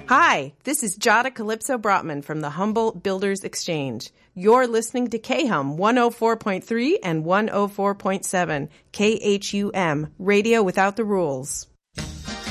Hi, this is Jada Calypso Brotman from the Humboldt Builders Exchange. You're listening to KHUM 104.3 and 104.7, KHUM, Radio Without the Rules.